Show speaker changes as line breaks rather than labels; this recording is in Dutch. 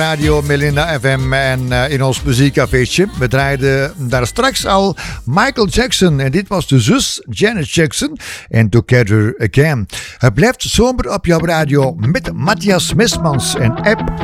Radio Melinda FM en in ons muziekcafeetje. We draaiden daar straks al Michael Jackson. En dit was de zus Janet Jackson en Together Again. Het blijft zomer op jouw radio met Matthias Mismans en App